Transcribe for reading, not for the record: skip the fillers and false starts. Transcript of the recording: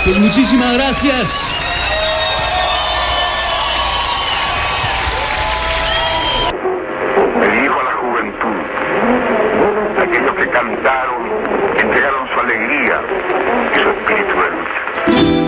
Pues muchísimas gracias. Me dirijo a la juventud, aquellos que cantaron, entregaron su alegría y su espíritu de lucha.